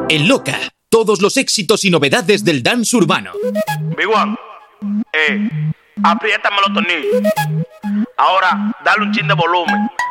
En Loca, todos los éxitos y novedades del dance urbano. Big One, apriétame los tornillos. Ahora, dale un chin de volumen.